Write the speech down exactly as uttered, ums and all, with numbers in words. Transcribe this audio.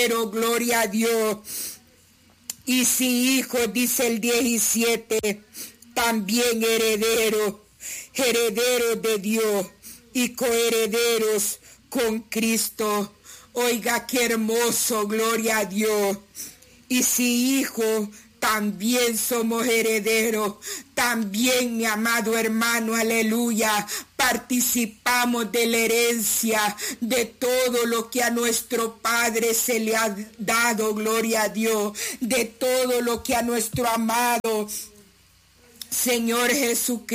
heredero, gloria a Dios. Y si hijo, dice el diecisiete, también heredero, heredero de Dios y coherederos con Cristo. Oiga, qué hermoso, gloria a Dios. Y si hijo, también somos herederos. También, mi amado hermano, aleluya, participamos de la herencia, de todo lo que a nuestro Padre se le ha dado, gloria a Dios, de todo lo que a nuestro amado Señor Jesucristo